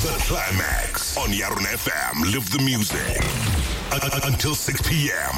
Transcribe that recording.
The Climax on Yaron FM. Live the music until 6 p.m.